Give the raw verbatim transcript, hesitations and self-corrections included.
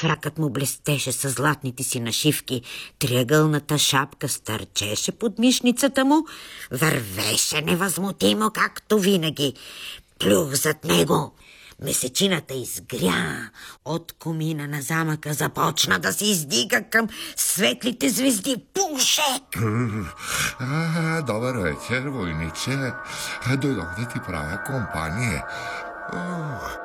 Фракът му блестеше с златните си нашивки, триъгълната шапка стърчеше под мишницата му, вървеше невъзмутимо, както винаги. Плюх зад него. Месечината изгря. От комина на замъка започна да се издига към светлите звезди пушек. А, добър вечер, войниче. Дойдох да ти правя компания. Ох,